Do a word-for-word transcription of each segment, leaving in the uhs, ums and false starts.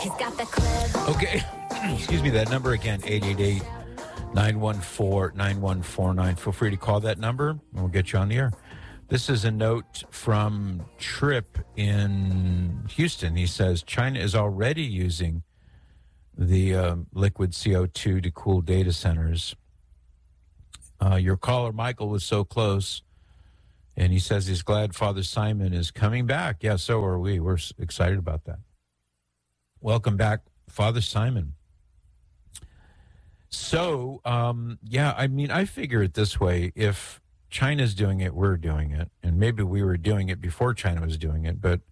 He's got the club. Okay. Excuse me, that number again, eight eight eight, nine one four, nine one four nine. Feel free to call that number, and we'll get you on the air. This is a note from Trip in Houston. He says, China is already using the uh, liquid C O two to cool data centers. Uh, your caller, Michael, was so close, and he says he's glad Father Simon is coming back. Yeah, so are we. We're excited about that. Welcome back, Father Simon. So, um, yeah, I mean, I figure it this way. If China's doing it, we're doing it. And maybe we were doing it before China was doing it. But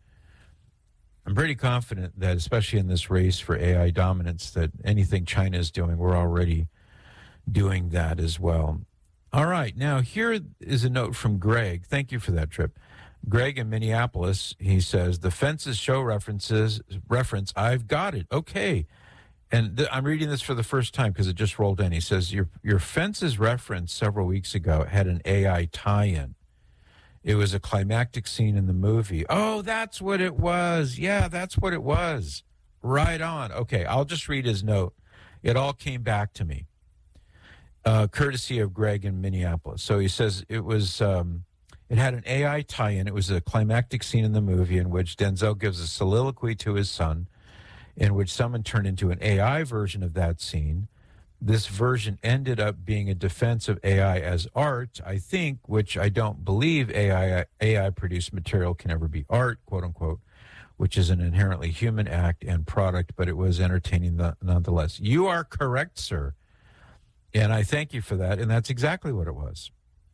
I'm pretty confident that, especially in this race for A I dominance, that anything China is doing, we're already doing that as well. All right. Now, here is a note from Greg. Thank you for that, Trip. Greg in Minneapolis, he says, the fences show references, reference, I've got it. Okay. And th- I'm reading this for the first time because it just rolled in. He says, your your fences reference several weeks ago had an A I tie-in. It was a climactic scene in the movie. Oh, that's what it was. Yeah, that's what it was. Right on. Okay, I'll just read his note. It all came back to me, uh, courtesy of Greg in Minneapolis. So he says it was... Um, It had an A I tie-in. It was a climactic scene in the movie in which Denzel gives a soliloquy to his son, in which someone turned into an A I version of that scene. This version ended up being a defense of A I as art, I think, which I don't believe A I A I-produced material can ever be art, quote-unquote, which is an inherently human act and product, but it was entertaining the, nonetheless. You are correct, sir, and I thank you for that, and that's exactly what it was.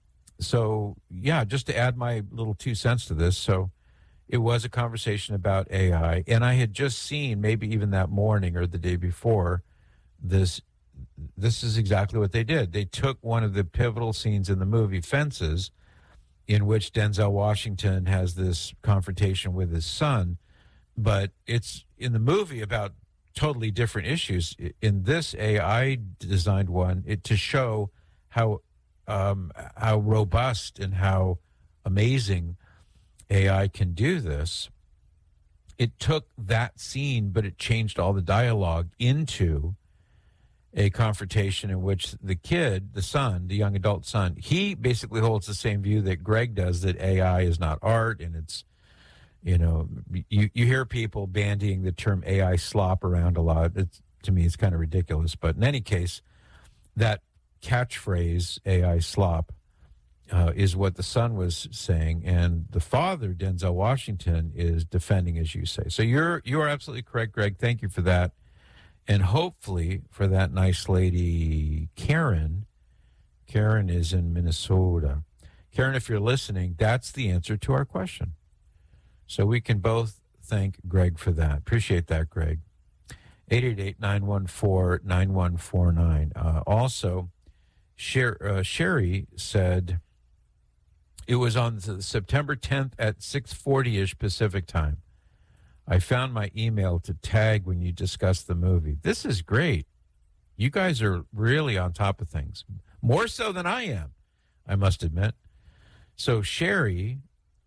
So, yeah, just to add my little two cents to this. So it was a conversation about A I. And I had just seen, maybe even that morning or the day before, this this is exactly what they did. They took one of the pivotal scenes in the movie, Fences, in which Denzel Washington has this confrontation with his son. But it's in the movie about totally different issues. In this A I-designed one, it to show how... Um, how robust and how amazing A I can do this. It took that scene, but it changed all the dialogue into a confrontation in which the kid, the son, the young adult son, he basically holds the same view that Greg does, that A I is not art, and it's, you know, you, you hear people bandying the term A I slop around a lot. It's, to me, it's kind of ridiculous. But in any case, that catchphrase A I slop uh, is what the son was saying, and the father, Denzel Washington, is defending, as you say. So you're you are absolutely correct, Greg. Thank you for that, and hopefully for that nice lady Karen. Karen is in Minnesota. Karen, if you're listening, that's the answer to our question. So we can both thank Greg for that. Appreciate that, Greg. eight eight eight, nine one four, nine one four nine. Uh, also. Sher- uh, Sherry said it was on September tenth at six forty-ish Pacific time. I found my email to tag when you discussed the movie. This is great. You guys are really on top of things, more so than I am, I must admit. So Sherry,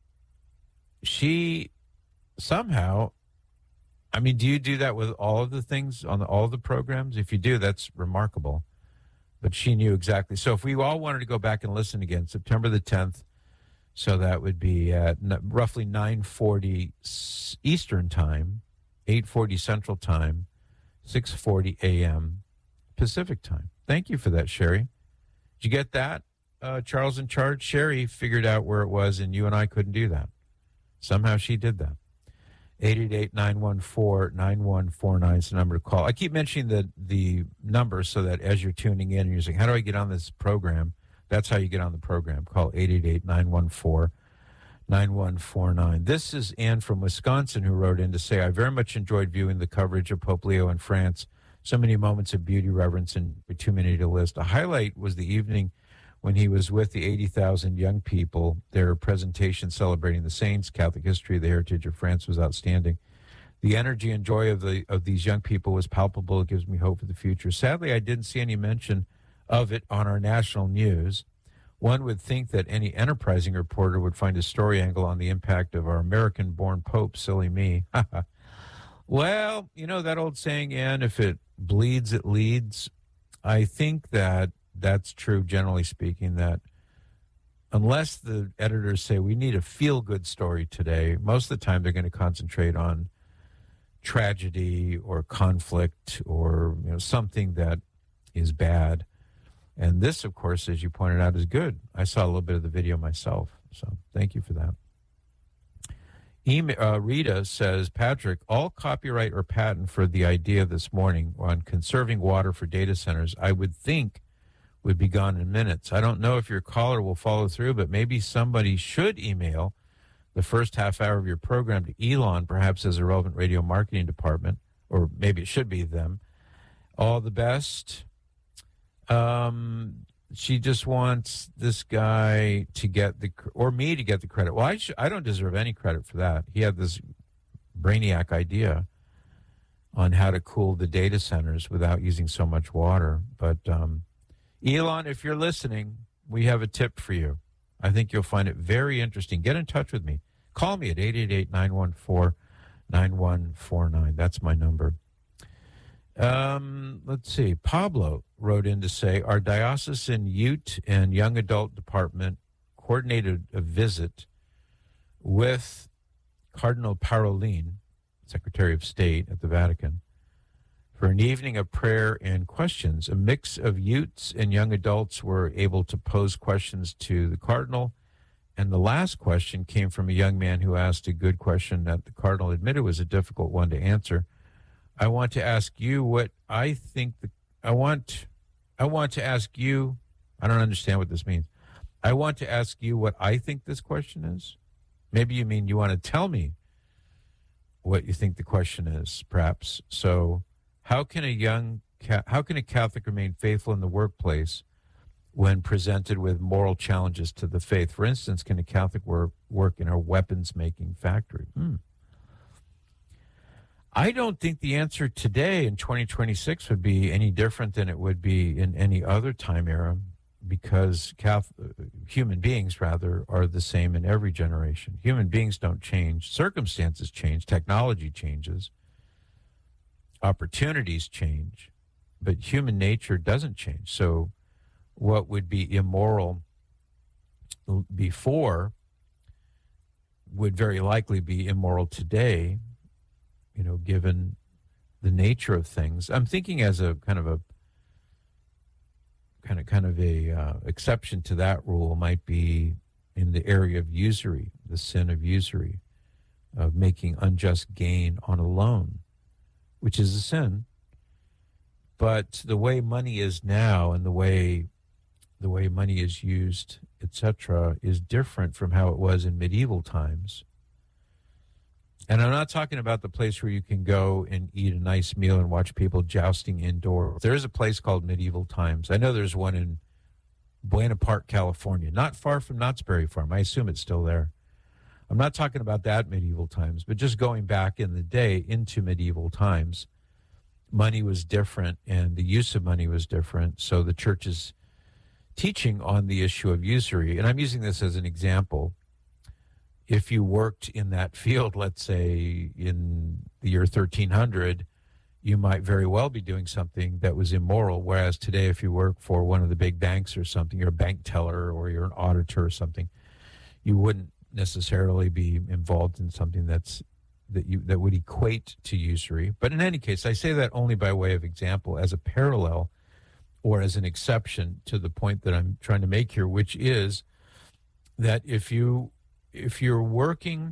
she somehow, I mean, do you do that with all of the things on the, all of the programs? If you do, that's remarkable. But she knew exactly. So if we all wanted to go back and listen again, September the tenth, so that would be at roughly nine forty Eastern Time, eight forty Central Time, six forty a.m. Pacific Time. Thank you for that, Sherry. Did you get that, uh, Charles in Charge? Sherry figured out where it was, and you and I couldn't do that. Somehow she did that. eight eight eight, nine one four, nine one four nine is the number to call. I keep mentioning the, the number so that as you're tuning in and you're saying, how do I get on this program? That's how you get on the program. Call eight eight eight, nine one four, nine one four nine. This is Ann from Wisconsin who wrote in to say, I very much enjoyed viewing the coverage of Pope Leo in France. So many moments of beauty, reverence, and too many to list. A highlight was the evening when he was with the eighty thousand young people. Their presentation celebrating the saints, Catholic history, the heritage of France was outstanding. The energy and joy of the of these young people was palpable. It gives me hope for the future. Sadly, I didn't see any mention of it on our national news. One would think that any enterprising reporter would find a story angle on the impact of our American-born Pope, silly me. Well, you know that old saying, Ann, if it bleeds, it leads. I think that that's true, generally speaking, that unless the editors say we need a feel-good story today, most of the time they're going to concentrate on tragedy or conflict or you know something that is bad. And this, of course, as you pointed out, is good. I saw a little bit of the video myself, so thank you for that. Email, uh, Rita says, Patrick, all copyright or patent for the idea this morning on conserving water for data centers, I would think would be gone in minutes. I don't know if your caller will follow through, but maybe somebody should email the first half hour of your program to Elon, perhaps as a relevant radio marketing department, or maybe it should be them. All the best. Um, she just wants this guy to get the, or me to get the credit. Well, I, sh- I don't deserve any credit for that. He had this brainiac idea on how to cool the data centers without using so much water. But um, Elon, if you're listening, we have a tip for you. I think you'll find it very interesting. Get in touch with me. Call me at eight eight eight, nine one four, nine one four nine. That's my number. Um, let's see. Pablo wrote in to say, our diocesan youth and young adult department coordinated a visit with Cardinal Parolin, Secretary of State at the Vatican, for an evening of prayer and questions. A mix of youths and young adults were able to pose questions to the Cardinal. And the last question came from a young man who asked a good question that the Cardinal admitted was a difficult one to answer. I want to ask you what I think the, I want I want to ask you, I don't understand what this means. I want to ask you what I think this question is. Maybe you mean you want to tell me what you think the question is, perhaps. So how can a young how can a Catholic remain faithful in the workplace when presented with moral challenges to the faith? For instance, can a Catholic work, work in a weapons-making factory? Hmm. I don't think the answer today in twenty twenty-six would be any different than it would be in any other time era, because Catholic, human beings, rather, are the same in every generation. Human beings don't change. Circumstances change. Technology changes. Opportunities change. But human nature doesn't change. So what would be immoral before would very likely be immoral today, you know, given the nature of things. I'm thinking as a kind of a kind of kind of a uh, exception to that rule might be in the area of usury, the sin of usury, of making unjust gain on a loan, which is a sin. But the way money is now and the way the way money is used, et cetera, is different from how it was in medieval times. And I'm not talking about the place where you can go and eat a nice meal and watch people jousting indoors. There is a place called Medieval Times. I know there's one in Buena Park, California, not far from Knott's Berry Farm. I assume it's still there. I'm not talking about that medieval times, but just going back in the day into medieval times, money was different and the use of money was different. So the church's teaching on the issue of usury, and I'm using this as an example, if you worked in that field, let's say in the year thirteen hundred, you might very well be doing something that was immoral. Whereas today, if you work for one of the big banks or something, you're a bank teller or you're an auditor or something, you wouldn't necessarily be involved in something that's that you that would equate to usury. But in any case, I say that only by way of example, as a parallel or as an exception to the point that I'm trying to make here, which is that if you if you're working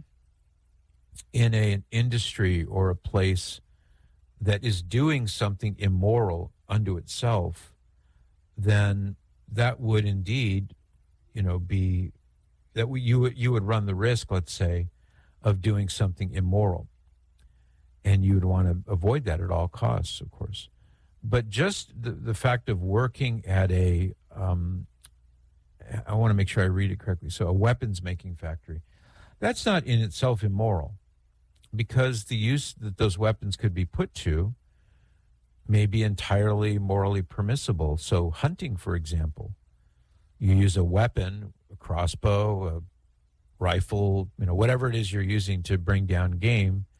in a, an industry or a place that is doing something immoral unto itself, then that would indeed, you know, be that we, you you would run the risk, let's say, of doing something immoral, and you would want to avoid that at all costs, of course. But just the, the fact of working at a um, I want to make sure I read it correctly. So a weapons making factory, that's not in itself immoral, because the use that those weapons could be put to may be entirely morally permissible. So hunting, for example, you use a weapon, a crossbow, a rifle, you know, whatever it is you're using to bring down game,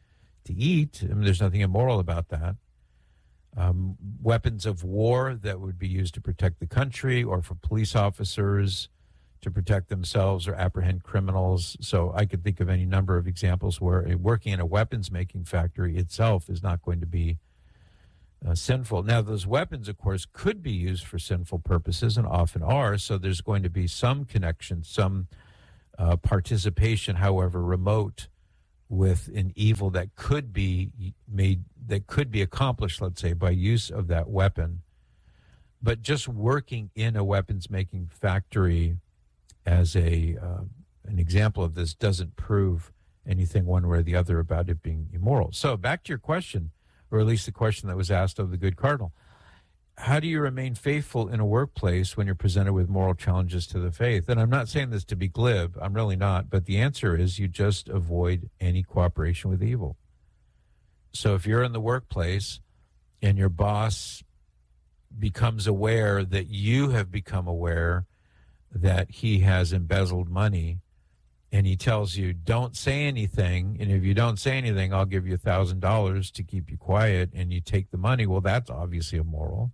to eat. I mean, there's nothing immoral about that. Um, weapons of war that would be used to protect the country or for police officers to protect themselves or apprehend criminals. So I could think of any number of examples where working in a weapons-making factory itself is not going to be uh, sinful. Now, those weapons, of course, could be used for sinful purposes and often are, so there's going to be some connection, some uh, participation, however remote, with an evil that could be made, that could be accomplished, let's say, by use of that weapon. But just working in a weapons-making factory as a uh, an example of this doesn't prove anything one way or the other about it being immoral. So back to your question, or at least the question that was asked of the good cardinal. How do you remain faithful in a workplace when you're presented with moral challenges to the faith? And I'm not saying this to be glib. I'm really not. But the answer is you just avoid any cooperation with evil. So if you're in the workplace and your boss becomes aware that you have become aware that he has embezzled money, and he tells you, don't say anything, and if you don't say anything, I'll give you a thousand dollars to keep you quiet, and you take the money, well, that's obviously immoral.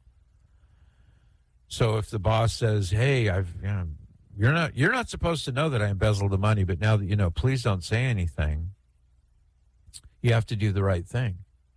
So if the boss says, hey, I've, you know, you're not you're not supposed to know that I embezzled the money, but now that you know, please don't say anything, you have to do the right thing.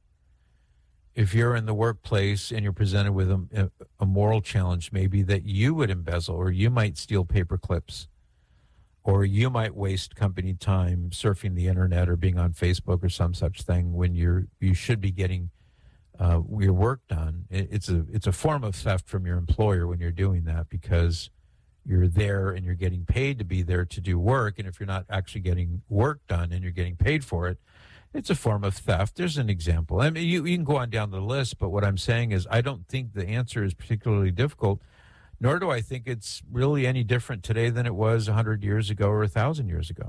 If you're in the workplace and you're presented with a, a moral challenge, maybe that you would embezzle, or you might steal paper clips, or you might waste company time surfing the internet or being on Facebook or some such thing when you're you should be getting uh, your work done. It, it's a it's a form of theft from your employer when you're doing that, because you're there and you're getting paid to be there to do work, and if you're not actually getting work done and you're getting paid for it, it's a form of theft. There's an example. I mean, you, you can go on down the list, but what I'm saying is I don't think the answer is particularly difficult, nor do I think it's really any different today than it was one hundred years ago or one thousand years ago.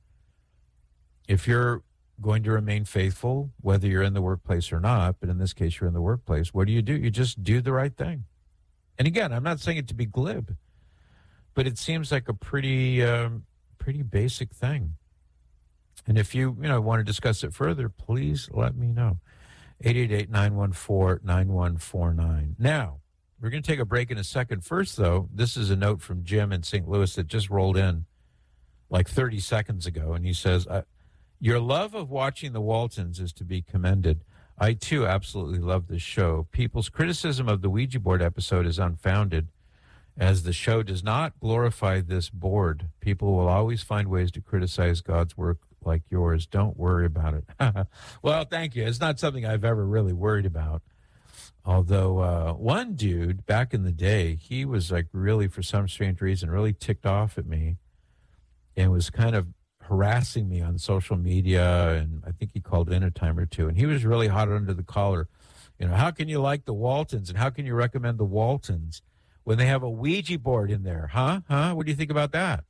If you're going to remain faithful, whether you're in the workplace or not, but in this case you're in the workplace, what do you do? You just do the right thing. And again, I'm not saying it to be glib, but it seems like a pretty, um, pretty basic thing. And if you, you know, want to discuss it further, please let me know. eight eight eight, nine one four, nine one four nine. Now, we're going to take a break in a second. First, though, this is a note from Jim in Saint Louis that just rolled in like thirty seconds ago. And he says, your love of watching the Waltons is to be commended. I, too, absolutely love this show. People's criticism of the Ouija board episode is unfounded, as the show does not glorify this board. People will always find ways to criticize God's work like yours. Don't worry about it. Well, thank you. It's not something I've ever really worried about. Although uh, one dude back in the day, he was like really, for some strange reason, really ticked off at me and was kind of harassing me on social media. And I think he called in a time or two. And he was really hot under the collar. You know, how can you like the Waltons and how can you recommend the Waltons when they have a Ouija board in there? Huh? Huh? What do you think about that?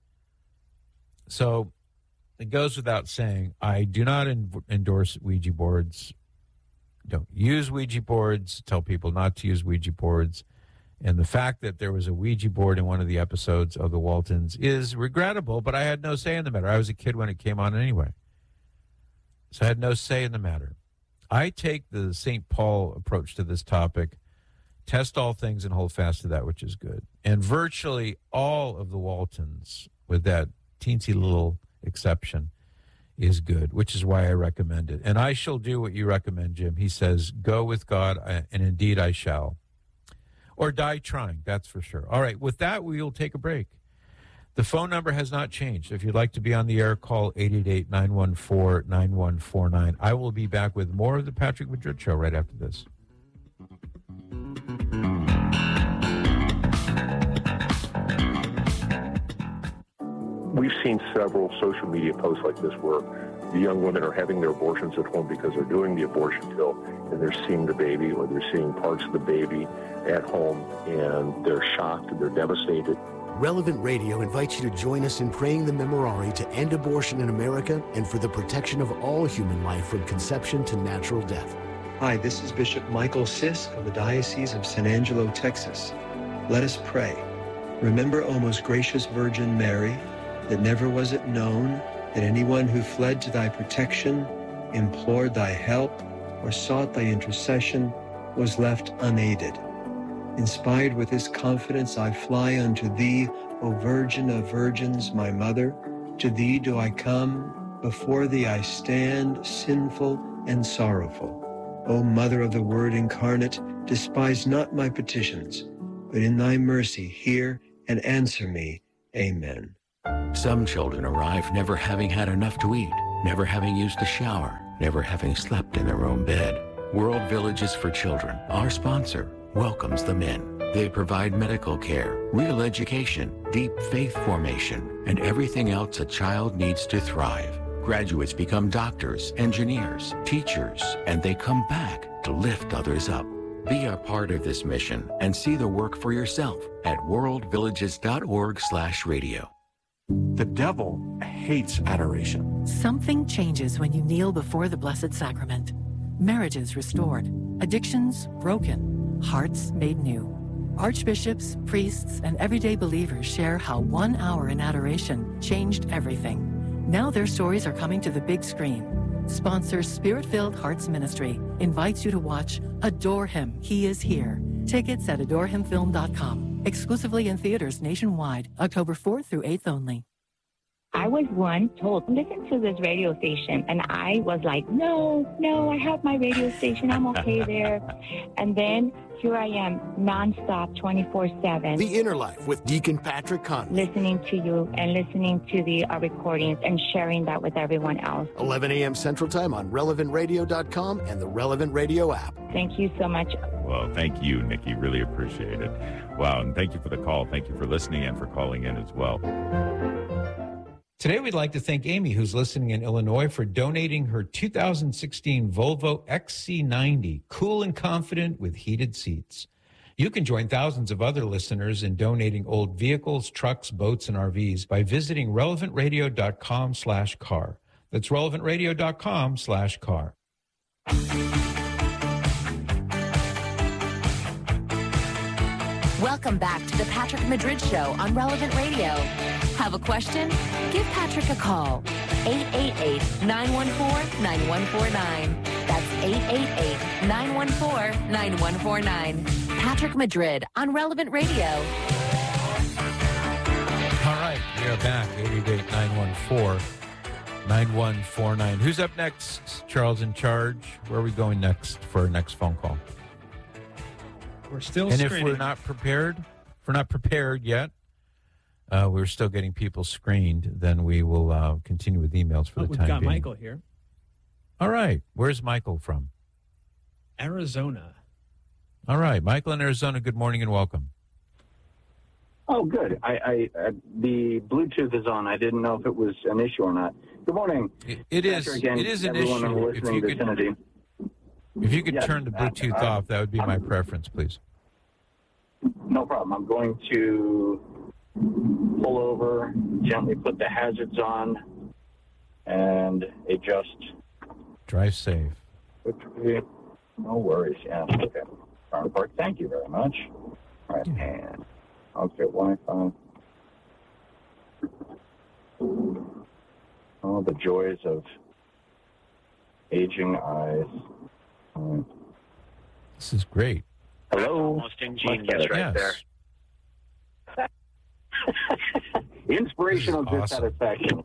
So it goes without saying, I do not en- endorse Ouija boards. Don't use Ouija boards. Tell people not to use Ouija boards. And the fact that there was a Ouija board in one of the episodes of the Waltons is regrettable, but I had no say in the matter. I was a kid when it came on anyway. So I had no say in the matter. I take the Saint Paul approach to this topic. Test all things and hold fast to that which is good. And virtually all of the Waltons, with that teensy little exception, is good, which is why I recommend it. And I shall do what you recommend, Jim. He says, go with God, and indeed I shall. Or die trying, that's for sure. All right, with that, we will take a break. The phone number has not changed. If you'd like to be on the air, call eight eight eight, nine one four, nine one four nine. I will be back with more of the Patrick Madrid Show right after this. We've seen several social media posts like this where the young women are having their abortions at home because they're doing the abortion pill and they're seeing the baby, or they're seeing parts of the baby at home, and they're shocked and they're devastated. Relevant Radio invites you to join us in praying the Memorare to end abortion in America and for the protection of all human life from conception to natural death. Hi, this is Bishop Michael Sisk of the Diocese of San Angelo, Texas. Let us pray. Remember, O most gracious Virgin Mary, that never was it known that anyone who fled to thy protection implored thy help, or sought thy intercession, was left unaided. Inspired with this confidence, I fly unto thee, O Virgin of Virgins, my mother. To thee do I come, before thee I stand, sinful and sorrowful. O Mother of the Word incarnate, despise not my petitions, but in thy mercy hear and answer me. Amen. Some children arrive never having had enough to eat, never having used a shower, never having slept in their own bed. World Villages for Children, our sponsor, welcomes them in. They provide medical care, real education, deep faith formation, and everything else a child needs to thrive. Graduates become doctors, engineers, teachers, and they come back to lift others up. Be a part of this mission and see the work for yourself at world villages dot org slash radio. The devil hates adoration. Something changes when you kneel before the Blessed Sacrament. Marriages restored, addictions broken, hearts made new. Archbishops, priests, and everyday believers share how one hour in adoration changed everything. Now their stories are coming to the big screen. Sponsor Spirit-Filled Hearts Ministry invites you to watch Adore Him, He Is Here. Tickets at adore him film dot com. Exclusively in theaters nationwide, October fourth through eighth only. I was one told, listen to this radio station. And I was like, no, no, I have my radio station. I'm okay there. And then here I am, nonstop, twenty-four seven. The Inner Life with Deacon Patrick Conley. Listening to you and listening to the uh, recordings and sharing that with everyone else. eleven a.m. Central Time on relevant radio dot com and the Relevant Radio app. Thank you so much. Well, thank you, Nikki. Really appreciate it. Wow, and thank you for the call. Thank you for listening and for calling in as well. Today, we'd like to thank Amy, who's listening in Illinois, for donating her two thousand sixteen Volvo X C ninety, cool and confident with heated seats. You can join thousands of other listeners in donating old vehicles, trucks, boats, and R Vs by visiting relevant radio dot com slash car. That's relevant radio dot com slash car. Welcome back to the Patrick Madrid Show on Relevant Radio. Have a question? Give Patrick a call. eight eight eight, nine one four, nine one four nine. That's eight eight eight, nine one four, nine one four nine. Patrick Madrid on Relevant Radio. All right, we are back. eight eight eight, nine one four, nine one four nine. Who's up next? Charles in charge. Where are we going next for our next phone call? We're still and screening. if we're not prepared, if we're not prepared yet, uh, we're still getting people screened, then we will uh, continue with emails for oh, the we've time got being. Michael here. All right. Where's Michael from? Arizona. All right. Michael in Arizona, good morning and welcome. Oh, good. I, I, I the Bluetooth is on. I didn't know if it was an issue or not. Good morning. It, it is. Again, it is an everyone issue. If listening you could, vicinity. if you could Yes, turn the Bluetooth uh, off, that would be I'm, my preference, please. No problem. I'm going to pull over, gently put the hazards on, and adjust. Drive safe. No worries. Yeah. Okay. Car park. Thank you very much. All right. And okay. Wi-Fi. Oh, the joys of aging eyes. Right. This is great. Hello. Almost ingenious right yes. there. Inspirational awesome. dissatisfaction.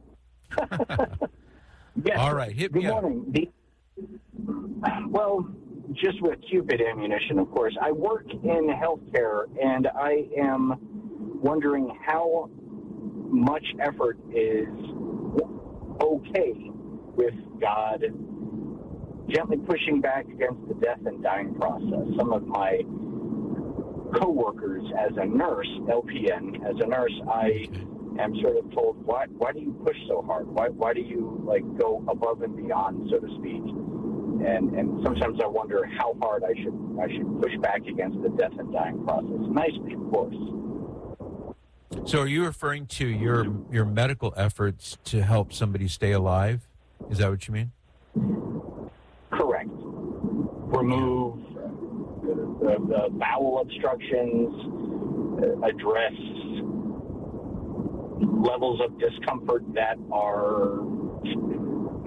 Yes. All right, hit Good me up. morning. The, well, just with Cupid ammunition, of course. I work in healthcare, and I am wondering how much effort is okay with God gently pushing back against the death and dying process. Some of my coworkers, as a nurse, L P N, as a nurse, I am sort of told, why why do you push so hard? Why why do you like go above and beyond, so to speak? And and sometimes I wonder how hard I should I should push back against the death and dying process. Nicely, of course. So are you referring to your your medical efforts to help somebody stay alive? Is that what you mean? Correct. Remove the, the bowel obstructions, uh, address levels of discomfort that are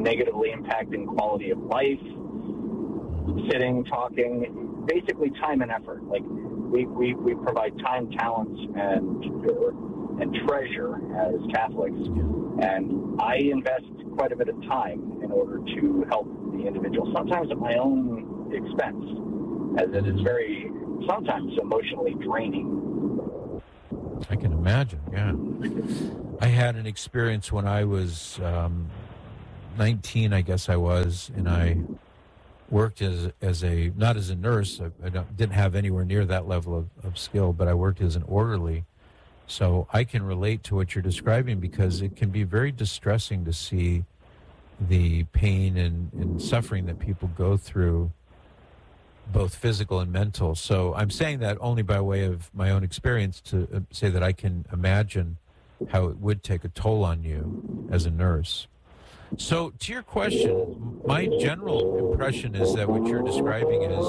negatively impacting quality of life, sitting, talking, basically time and effort. Like we, we, we provide time, talents, and and treasure as Catholics, and I invest quite a bit of time in order to help the individual, sometimes at my own expense, as it is very, sometimes emotionally draining. I can imagine, yeah. I had an experience when I was um, nineteen, I guess I was, and I worked as as a, not as a nurse, I, I don't, didn't have anywhere near that level of, of skill, but I worked as an orderly. So I can relate to what you're describing, because it can be very distressing to see the pain and, and suffering that people go through, both physical and mental. So I'm saying that only by way of my own experience to uh, say that I can imagine how it would take a toll on you as a nurse. So to your question, my general impression is that what you're describing is,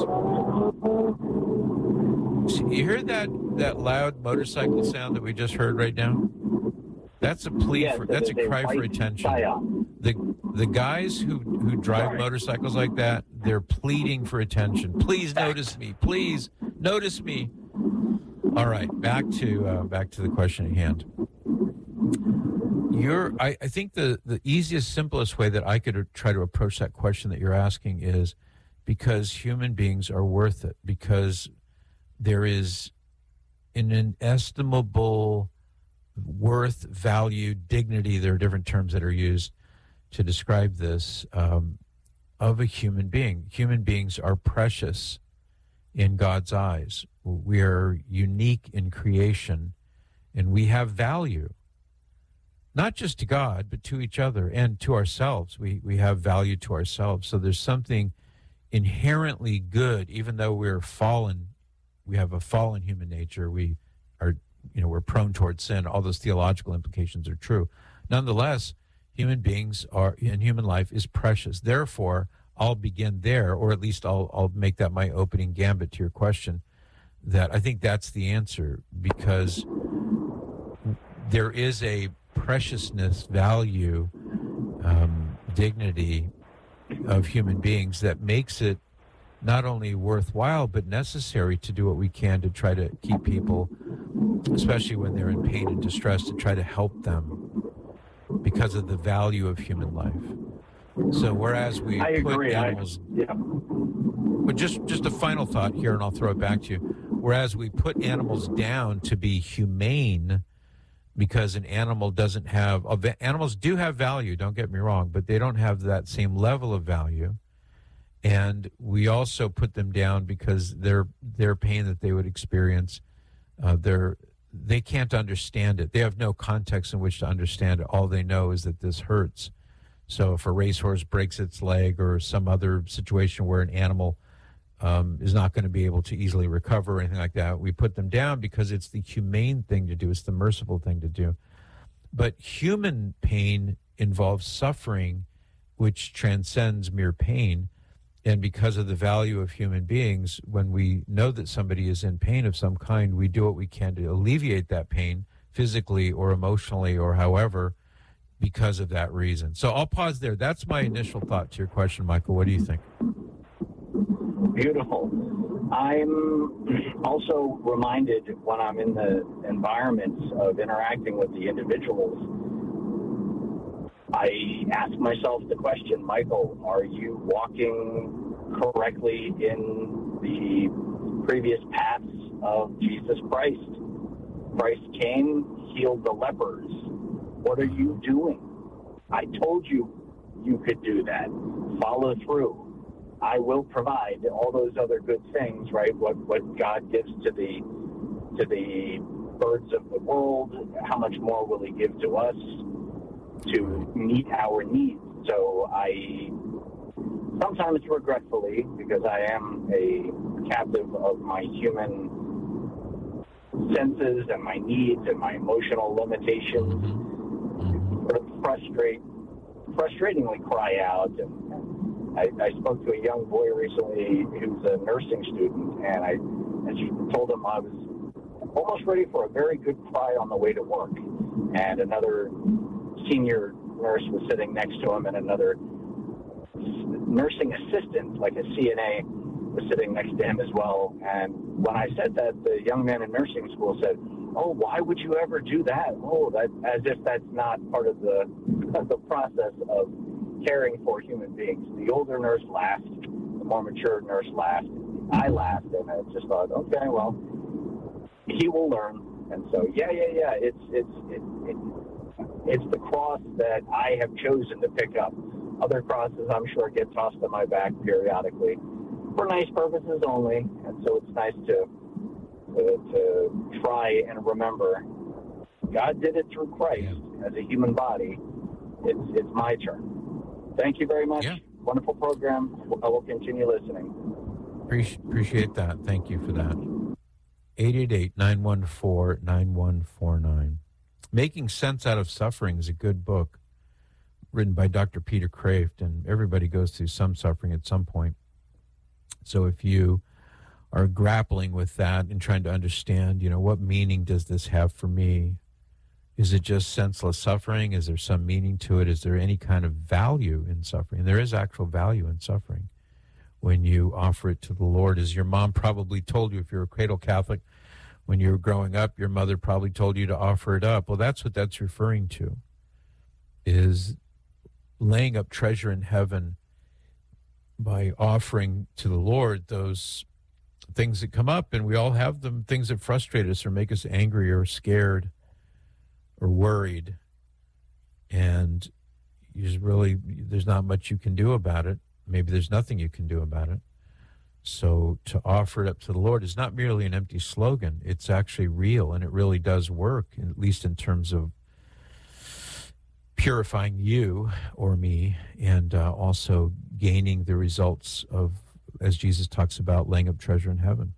you hear that, that loud motorcycle sound that we just heard right now? That's a plea Yes, for, that's a cry for attention. The the guys who, who drive Sorry. motorcycles like that, they're pleading for attention. Please notice me. Please notice me. All right, back to uh, back to the question at hand. You're, I, I think the, the easiest, simplest way that I could try to approach that question that you're asking is because human beings are worth it, because there is an inestimable worth, value, dignity, there are different terms that are used to describe this, um, of a human being. Human beings are precious in God's eyes. We are unique in creation, and we have value. Not just to God, but to each other and to ourselves. We we have value to ourselves. So there's something inherently good, even though we're fallen. We have a fallen human nature. We are, you know, we're prone towards sin. All those theological implications are true. Nonetheless, human beings are, and human life is precious. Therefore, I'll begin there, or at least I'll I'll make that my opening gambit to your question. That I think that's the answer, because there is a preciousness, value, um, dignity of human beings that makes it not only worthwhile but necessary to do what we can to try to keep people, especially when they're in pain and distress, to try to help them because of the value of human life. So whereas we I put agree. animals, I, yeah. but just just a final thought here, and I'll throw it back to you. Whereas we put animals down to be humane, because an animal doesn't have, animals do have value, don't get me wrong, but they don't have that same level of value. And we also put them down because their their pain that they would experience, uh, they're, they can't understand it. They have no context in which to understand it. All they know is that this hurts. So if a racehorse breaks its leg, or some other situation where an animal um, is not going to be able to easily recover or anything like that, we put them down because it's the humane thing to do. It's the merciful thing to do. But human pain involves suffering, which transcends mere pain. And because of the value of human beings, when we know that somebody is in pain of some kind, we do what we can to alleviate that pain physically or emotionally or however, because of that reason. So I'll pause there. That's my initial thought to your question, Michael. What do you think? Beautiful. I'm also reminded when I'm in the environments of interacting with the individuals, I ask myself the question, Michael, are you walking correctly in the previous paths of Jesus Christ? Christ came, healed the lepers. What are you doing? I told you you could do that. Follow through. I will provide all those other good things, right? What what God gives to the to the birds of the world, how much more will he give to us to meet our needs? So I sometimes regretfully, because I am a captive of my human senses and my needs and my emotional limitations, sort of frustrate, frustratingly cry out. And, and I, I spoke to a young boy recently who's a nursing student, and I, and she told him I was almost ready for a very good cry on the way to work. And another senior nurse was sitting next to him, and another nursing assistant, like a C N A, was sitting next to him as well. And when I said that, the young man in nursing school said, "Oh, why would you ever do that? Oh, that," as if that's not part of the of the process of caring for human beings. The older nurse laughed, the more mature nurse laughed. I laughed, and I just thought, okay, well, he will learn. And so, yeah, yeah, yeah, it's it's it, it, it's the cross that I have chosen to pick up. Other crosses, I'm sure, get tossed on my back periodically for nice purposes only, and so it's nice to to, to try and remember God did it through Christ as a human body. It's it's my turn. Thank you very much. Yeah. Wonderful program. I will continue listening. Appreciate, appreciate that. Thank you for that. eight eight eight, nine one four, nine one four nine. Making Sense Out of Suffering is a good book written by Doctor Peter Kraft, and everybody goes through some suffering at some point. So if you are grappling with that and trying to understand, you know, what meaning does this have for me? Is it just senseless suffering? Is there some meaning to it? Is there any kind of value in suffering? There is actual value in suffering when you offer it to the Lord. As your mom probably told you, if you're a cradle Catholic, when you were growing up, your mother probably told you to offer it up. Well, that's what that's referring to, is laying up treasure in heaven by offering to the Lord those things that come up, and we all have them, things that frustrate us or make us angry or scared or worried, and you just really, there's not much you can do about it. Maybe there's nothing you can do about it. So to offer it up to the Lord is not merely an empty slogan. It's actually real, and it really does work, at least in terms of purifying you or me, and uh, also gaining the results of, as Jesus talks about, laying up treasure in heaven.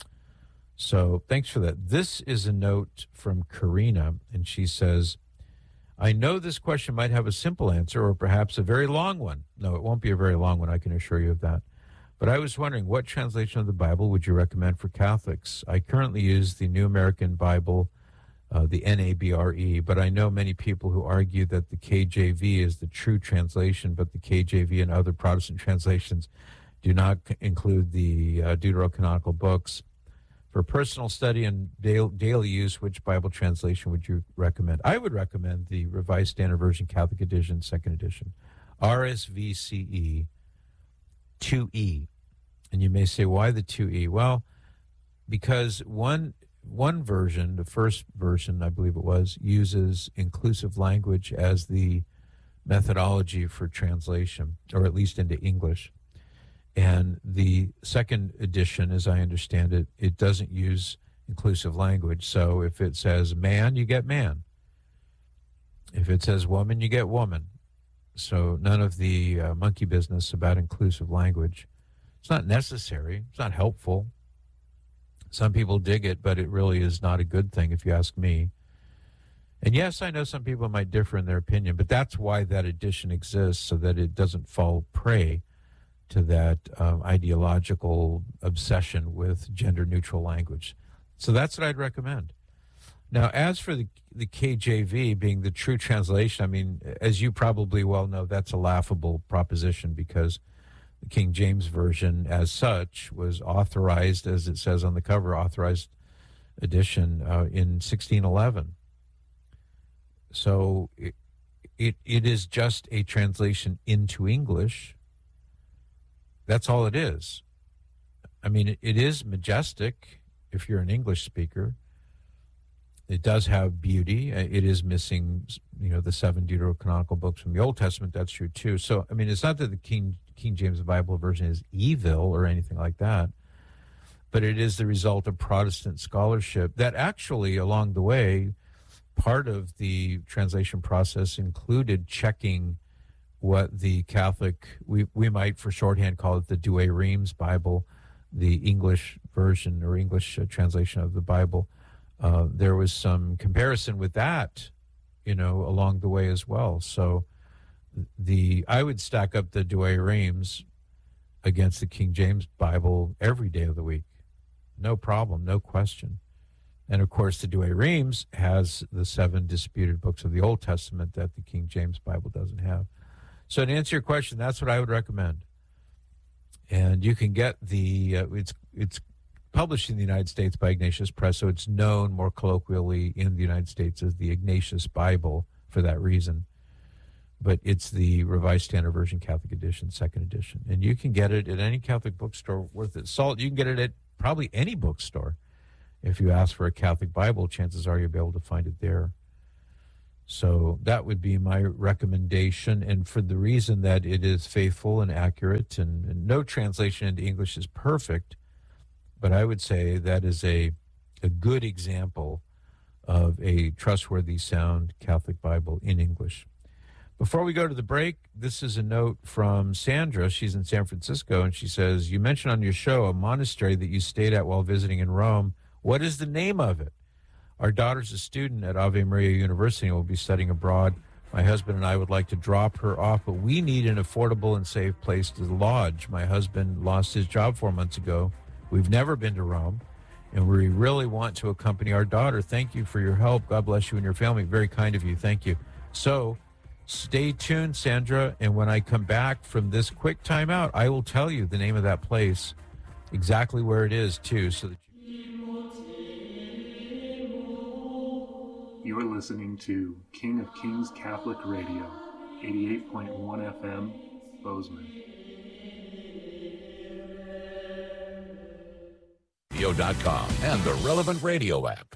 So thanks for that. This is a note from Karina, and she says, I know this question might have a simple answer or perhaps a very long one. No, it won't be a very long one, I can assure you of that. But I was wondering, what translation of the Bible would you recommend for Catholics? I currently use the New American Bible, uh, the N A B R E, but I know many people who argue that the K J V is the true translation, but the K J V and other Protestant translations do not include the uh, deuterocanonical books. For personal study and daily use, which Bible translation would you recommend? I would recommend the Revised Standard Version Catholic Edition, second edition, R S V C E two E. And you may say, why the two E? Well, because one one version, the first version, I believe it was, uses inclusive language as the methodology for translation, or at least into English. And the second edition, as I understand it, it doesn't use inclusive language. So if it says man, you get man. If it says woman, you get woman. So none of the uh, monkey business about inclusive language. It's not necessary. It's not helpful. Some people dig it, but it really is not a good thing, if you ask me. And yes, I know some people might differ in their opinion, but that's why that edition exists, so that it doesn't fall prey to that um, ideological obsession with gender-neutral language. So that's what I'd recommend. Now, as for the, the K J V being the true translation, I mean, as you probably well know, that's a laughable proposition, because the King James Version, as such, was authorized, as it says on the cover, authorized edition uh, in sixteen eleven. So it, it it is just a translation into English. That's all it is. I mean, it, it is majestic if you're an English speaker. It does have beauty. It is missing, you know, the seven deuterocanonical books from the Old Testament. That's true, too. So, I mean, it's not that the King King James Bible version is evil or anything like that, but it is the result of Protestant scholarship that actually, along the way, part of the translation process included checking what the Catholic, we we might for shorthand call it the Douay Rheims Bible, the English version or English uh, translation of the Bible. Uh, there was some comparison with that, you know, along the way as well. So the I would stack up the Douay Rheims against the King James Bible every day of the week. No problem, no question. And of course, the Douay Rheims has the seven disputed books of the Old Testament that the King James Bible doesn't have. So to answer your question, that's what I would recommend. And you can get the, uh, it's it's published in the United States by Ignatius Press, so it's known more colloquially in the United States as the Ignatius Bible for that reason. But it's the Revised Standard Version Catholic Edition, second edition. And you can get it at any Catholic bookstore worth its salt. You can get it at probably any bookstore. If you ask for a Catholic Bible, chances are you'll be able to find it there. So that would be my recommendation. And for the reason that it is faithful and accurate, and, and no translation into English is perfect, but I would say that is a, a good example of a trustworthy, sound Catholic Bible in English. Before we go to the break, this is a note from Sandra. She's in San Francisco, and she says, you mentioned on your show a monastery that you stayed at while visiting in Rome. What is the name of it? Our daughter's a student at Ave Maria University and will be studying abroad. My husband and I would like to drop her off, but we need an affordable and safe place to lodge. My husband lost his job four months ago. We've never been to Rome, and we really want to accompany our daughter. Thank you for your help. God bless you and your family. Very kind of you. Thank you. So stay tuned, Sandra, and when I come back from this quick timeout, I will tell you the name of that place, exactly where it is, too. So that you are listening to King of Kings Catholic Radio, eighty-eight point one F M, Bozeman. radio dot com and the Relevant Radio app.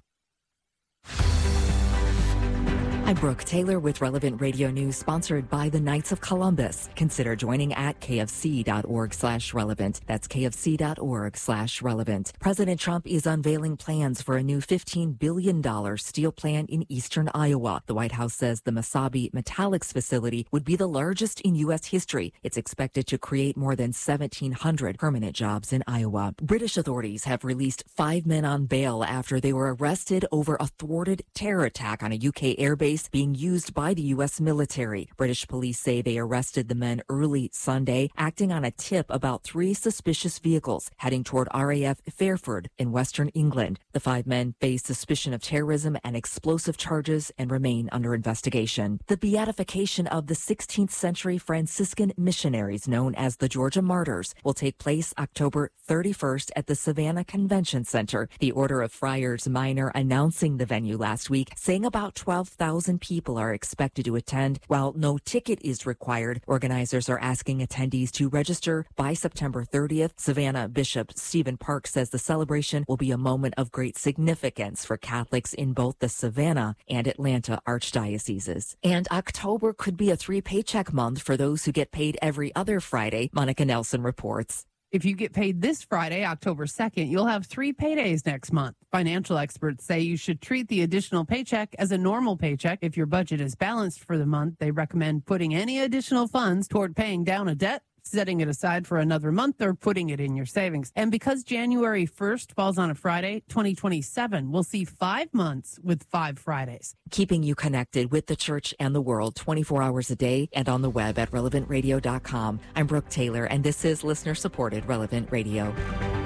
I'm Brooke Taylor with Relevant Radio News, sponsored by the Knights of Columbus. Consider joining at kfc.org slash relevant. That's kfc.org slash relevant. President Trump is unveiling plans for a new fifteen billion dollars steel plant in eastern Iowa. The White House says the Mesabi Metallics facility would be the largest in U S history. It's expected to create more than seventeen hundred permanent jobs in Iowa. British authorities have released five men on bail after they were arrested over a thwarted terror attack on a U K airbase being used by the U S military. British police say they arrested the men early Sunday, acting on a tip about three suspicious vehicles heading toward R A F Fairford in western England. The five men face suspicion of terrorism and explosive charges and remain under investigation. The beatification of the sixteenth century Franciscan missionaries known as the Georgia Martyrs will take place October thirty-first at the Savannah Convention Center. The Order of Friars Minor announcing the venue last week, saying about twelve thousand people are expected to attend. While no ticket is required, organizers are asking attendees to register by September thirtieth. Savannah Bishop Stephen Park says the celebration will be a moment of great significance for Catholics in both the Savannah and Atlanta archdioceses. And October could be a three-paycheck month for those who get paid every other Friday, Monica Nelson reports. If you get paid this Friday, October second, you'll have three paydays next month. Financial experts say you should treat the additional paycheck as a normal paycheck. If your budget is balanced for the month, they recommend putting any additional funds toward paying down a debt, setting it aside for another month, or putting it in your savings. And because January first falls on a Friday, twenty twenty-seven will see five months with five Fridays. Keeping you connected with the church and the world twenty-four hours a day and on the web at relevant radio dot com. I'm Brooke Taylor, and this is listener-supported Relevant Radio.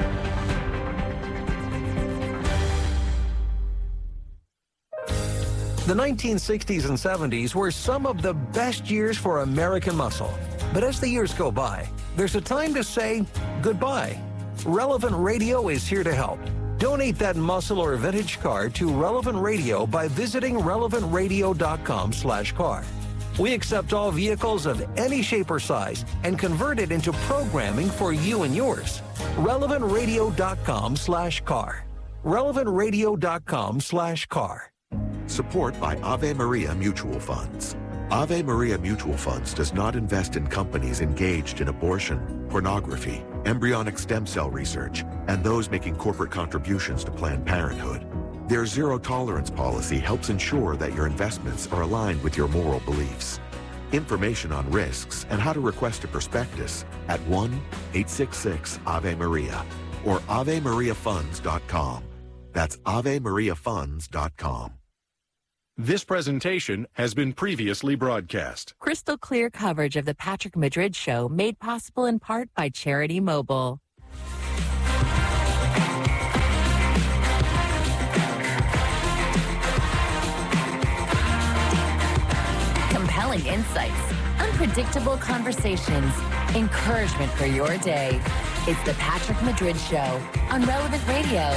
The nineteen sixties and seventies were some of the best years for American muscle. But as the years go by, there's a time to say goodbye. Relevant Radio is here to help. Donate that muscle or vintage car to Relevant Radio by visiting relevant radio dot com slash car. We accept all vehicles of any shape or size and convert it into programming for you and yours. relevant radio dot com slash car. relevant radio dot com slash car. Support by Ave Maria Mutual Funds. Ave Maria Mutual Funds does not invest in companies engaged in abortion, pornography, embryonic stem cell research, and those making corporate contributions to Planned Parenthood. Their zero-tolerance policy helps ensure that your investments are aligned with your moral beliefs. Information on risks and how to request a prospectus at one eight six six Ave Maria or ave maria funds dot com. That's ave maria funds dot com. This presentation has been previously broadcast. Crystal clear coverage of the Patrick Madrid Show, made possible in part by Charity Mobile. Compelling insights, unpredictable conversations, encouragement for your day. It's the Patrick Madrid Show on Relevant Radio.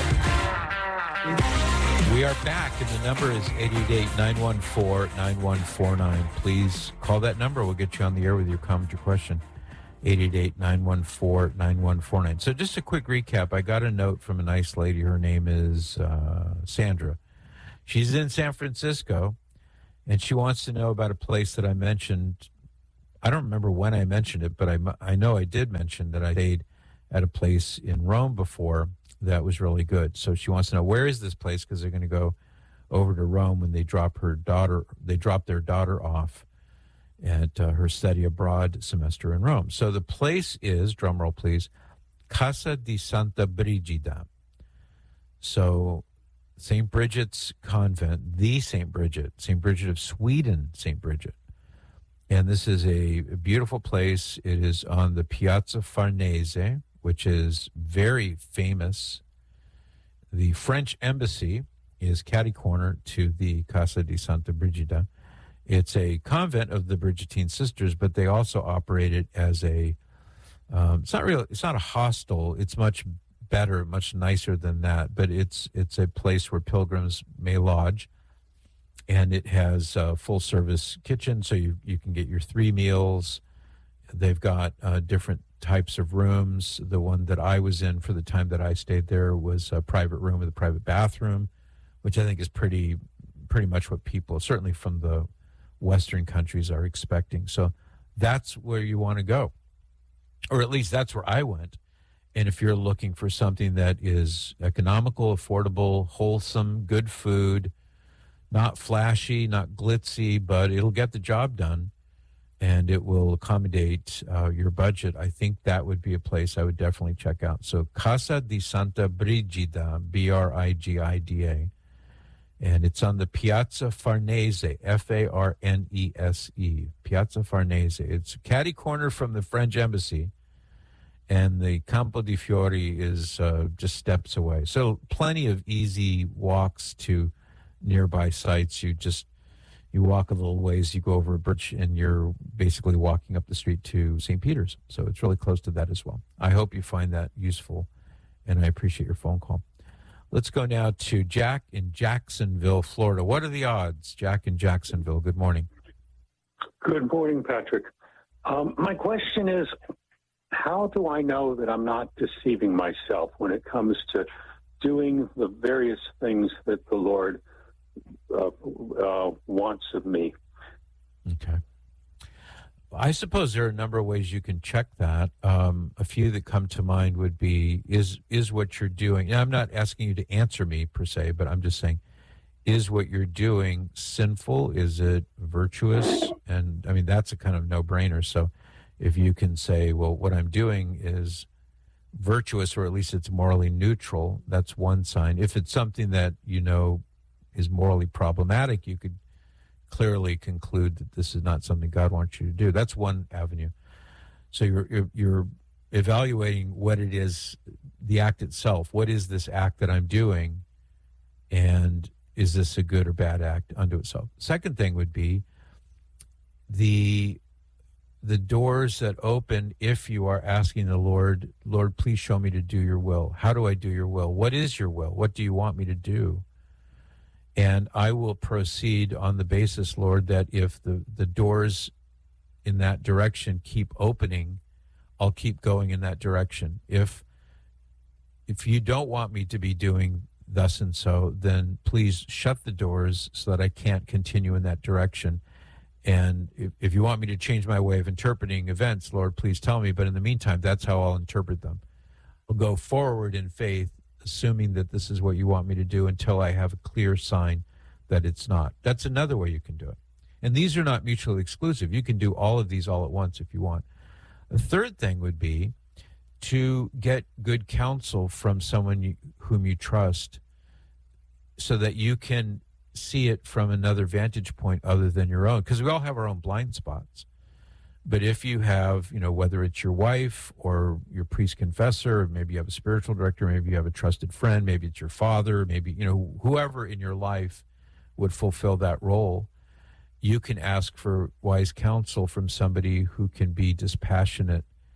We are back, and the number is eight eight eight, nine one four, nine one four nine. Please call that number. We'll get you on the air with your comment or question. eight eight eight, nine one four, nine one four nine. So just a quick recap. I got a note from a nice lady. Her name is uh, Sandra. She's in San Francisco, and she wants to know about a place that I mentioned. I don't remember when I mentioned it, but I, I know I did mention that I stayed at a place in Rome before that was really good. So she wants to know, where is this place? Because they're going to go over to Rome when they drop her daughter, they drop their daughter off at uh, her study abroad semester in Rome. So the place is, drumroll please, Casa di Santa Brigida. So Saint Bridget's Convent, the Saint Bridget, Saint Bridget of Sweden, Saint Bridget. And this is a beautiful place. It is on the Piazza Farnese, which is very famous. The French embassy is catty corner to the Casa di Santa Brigida. It's a convent of the Brigittine sisters, but they also operate it as a, um, it's not really, it's not a hostel. It's much better, much nicer than that, but it's it's a place where pilgrims may lodge, and it has a full-service kitchen, so you, you can get your three meals. They've got uh, different types of rooms. The one that I was in for the time that I stayed there was a private room with a private bathroom, which I think is pretty pretty much what people, certainly from the Western countries, are expecting. So that's where you want to go, or at least that's where I went. And if you're looking for something that is economical, affordable, wholesome, good food, not flashy, not glitzy, but it'll get the job done and it will accommodate uh, your budget, I think that would be a place I would definitely check out. So Casa di Santa Brigida, B R I G I D A. And it's on the Piazza Farnese, F A R N E S E, Piazza Farnese. It's catty corner from the French embassy. And the Campo di Fiori is uh, just steps away. So plenty of easy walks to nearby sites. You just, you walk a little ways, you go over a bridge, and you're basically walking up the street to Saint Peter's. So it's really close to that as well. I hope you find that useful, and I appreciate your phone call. Let's go now to Jack in Jacksonville, Florida. What are the odds? Jack in Jacksonville, good morning. Good morning, Patrick. Um, my question is, how do I know that I'm not deceiving myself when it comes to doing the various things that the Lord uh, uh, wants of me? Okay. I suppose there are a number of ways you can check that. Um, a few that come to mind would be, is is what you're doing, and I'm not asking you to answer me per se, but I'm just saying, is what you're doing sinful? Is it virtuous? And I mean, that's a kind of no-brainer. So if you can say, well, what I'm doing is virtuous, or at least it's morally neutral, that's one sign. If it's something that you know is morally problematic, you could clearly conclude that this is not something God wants you to do. That's one avenue. So you're, you're, you're evaluating what it is, the act itself. What is this act that I'm doing? And is this a good or bad act unto itself? Second thing would be the the doors that open if you are asking the Lord, Lord, please show me to do your will. How do I do your will? What is your will? What do you want me to do? And I will proceed on the basis, Lord, that if the, the doors in that direction keep opening, I'll keep going in that direction. If if you don't want me to be doing thus and so, then please shut the doors so that I can't continue in that direction. And if, if you want me to change my way of interpreting events, Lord, please tell me. But in the meantime, that's how I'll interpret them. I'll go forward in faith, assuming that this is what you want me to do until I have a clear sign that it's not. That's another way you can do it. And these are not mutually exclusive. You can do all of these all at once if you want. A third thing would be to get good counsel from someone you, whom you trust, so that you can see it from another vantage point other than your own, because we all have our own blind spots. But if you have, you know, whether it's your wife or your priest confessor, or maybe you have a spiritual director, maybe you have a trusted friend, maybe it's your father, maybe, you know, whoever in your life would fulfill that role, you can ask for wise counsel from somebody who can be dispassionate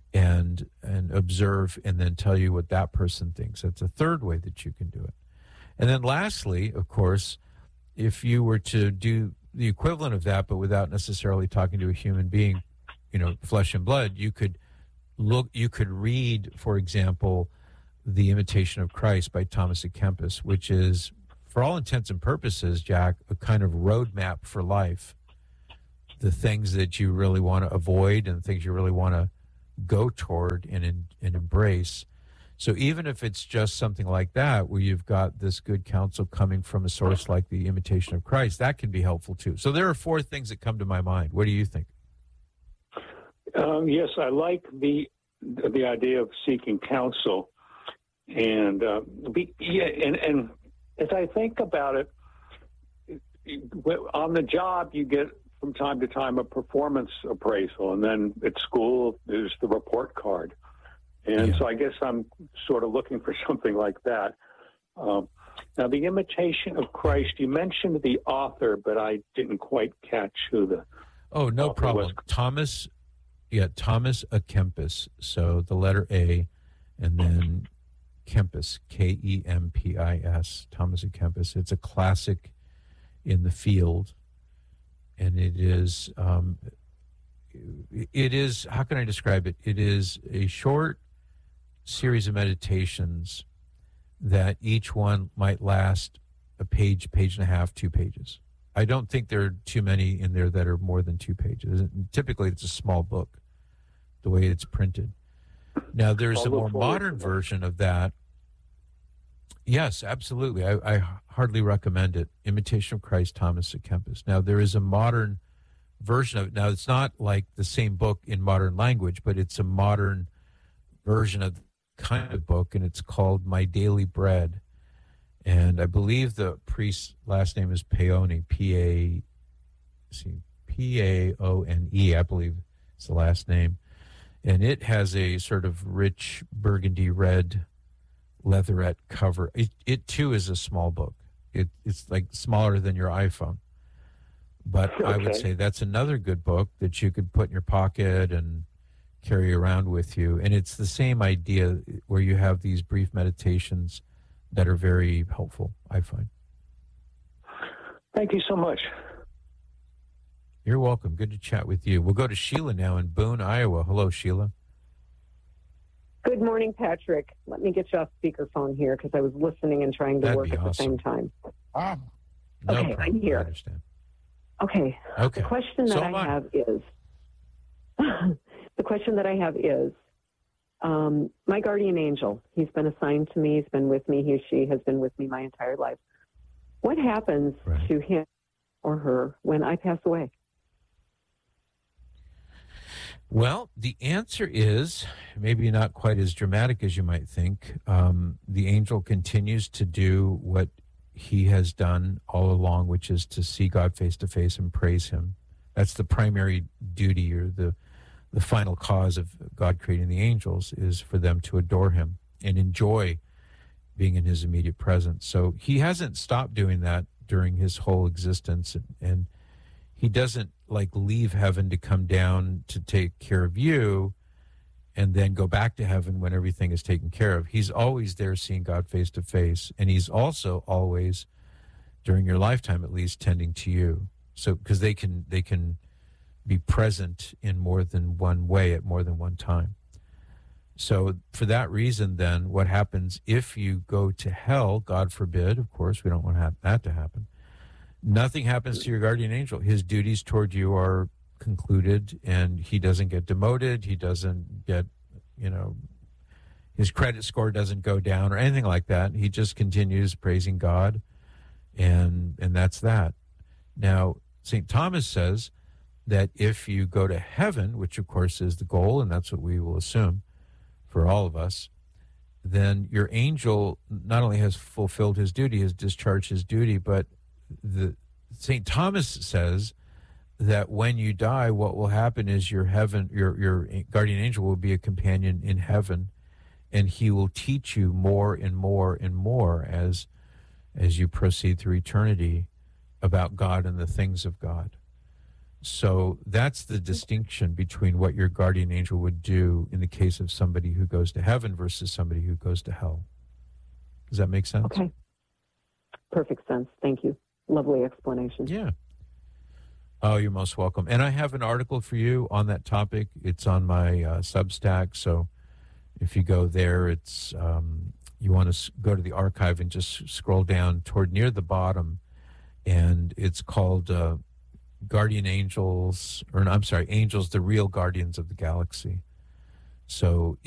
and and observe and then tell you what that person thinks. That's a third way that you can do it. And then lastly, of course, if you were to do the equivalent of that, but without necessarily talking to a human being, you know, flesh and blood, you could look, you could read, for example, The Imitation of Christ by Thomas à Kempis, which is, for all intents and purposes, Jack, a kind of roadmap for life. The things that you really want to avoid and the things you really want to go toward and, and embrace. So even if it's just something like that, where you've got this good counsel coming from a source like The Imitation of Christ, that can be helpful too. So there are four things that come to my mind. What do you think? Um, yes, I like the the idea of seeking counsel, and uh, be, yeah, and and as I think about it, on the job you get from time to time a performance appraisal, and then at school there's the report card. And yeah. so I guess I'm sort of looking for something like that. Um, now, The Imitation of Christ, you mentioned the author, but I didn't quite catch who the Oh, no problem. Was. Thomas, yeah, Thomas à Kempis. So the letter A, and then Kempis, K E M P I S, Thomas à Kempis. It's a classic in the field, and it is, um, it is, how can I describe it? It is a short series of meditations that each one might last a page, page and a half, two pages. I don't think there are too many in there that are more than two pages. Typically, it's a small book, the way it's printed. Now, there's a more modern version of that. Yes, absolutely. I, I hardly recommend it. Imitation of Christ, Thomas à Kempis. Now, there is a modern version of it. Now, it's not like the same book in modern language, but it's a modern version of the kind of book, and it's called My Daily Bread. And I believe the priest's last name is Paone, P A see, P A O N E, I believe it's the last name. And it has a sort of rich burgundy red leatherette cover. It, it too is a small book. It, it's like smaller than your iPhone. But okay. I would say that's another good book that you could put in your pocket and carry around with you. And it's the same idea where you have these brief meditations that are very helpful, I find. Thank you so much. You're welcome. Good to chat with you. We'll go to Sheila now in Boone, Iowa. Hello, Sheila. Good morning, Patrick. Let me get you off speakerphone here because I was listening and trying to That'd work at awesome. the same time. Ah, no okay, problem. I'm here. I understand. Okay. Okay. The question that so I I. have is, the question that I have is, um, my guardian angel, he's been assigned to me, he's been with me, he or she has been with me my entire life. What happens right. to him or her when I pass away? Well, the answer is maybe not quite as dramatic as you might think. Um, the angel continues to do what he has done all along, which is to see God face to face and praise him. That's the primary duty, or the the final cause of God creating the angels, is for them to adore him and enjoy being in his immediate presence. So he hasn't stopped doing that during his whole existence, and, and he doesn't like leave heaven to come down to take care of you and then go back to heaven when everything is taken care of. He's always there seeing God face to face, and he's also always, during your lifetime at least, tending to you. So because they can they can be present in more than one way at more than one time. So for that reason, then, what happens if you go to hell, God forbid, of course, we don't want that to happen, nothing happens to your guardian angel. His duties toward you are concluded, and he doesn't get demoted. He doesn't get, you know, his credit score doesn't go down or anything like that. He just continues praising God, and and that's that. Now, Saint Thomas says that if you go to heaven, which of course is the goal, and that's what we will assume for all of us, then your angel not only has fulfilled his duty, has discharged his duty, but the Saint Thomas says that when you die, what will happen is your heaven, your your guardian angel will be a companion in heaven, and he will teach you more and more and more as as you proceed through eternity about God and the things of God. So that's the distinction between what your guardian angel would do in the case of somebody who goes to heaven versus somebody who goes to hell. Does that make sense? Okay. Perfect sense. Thank you. Lovely explanation. Yeah. Oh, you're most welcome. And I have an article for you on that topic. It's on my uh, Substack. So if you go there, it's um, you want to s- go to the archive and just scroll down toward near the bottom. And it's called uh, Guardian Angels, or I'm sorry, Angels, the Real Guardians of the Galaxy. So